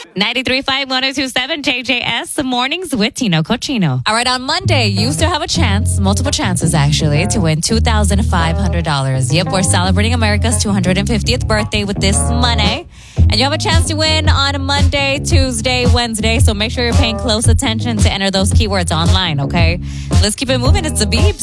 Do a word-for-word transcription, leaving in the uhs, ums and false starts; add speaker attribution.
Speaker 1: ninety-three point five, one oh two point seven J J S, the mornings with Tino Cochino.
Speaker 2: All right, on Monday, you still have a chance, multiple chances actually, to win two thousand five hundred dollars. Yep, we're celebrating America's two hundred fiftieth birthday with this money. And you have a chance to win on Monday, Tuesday, Wednesday. So make sure you're paying close attention to enter those keywords online, okay? Let's keep it moving. It's the Beebs.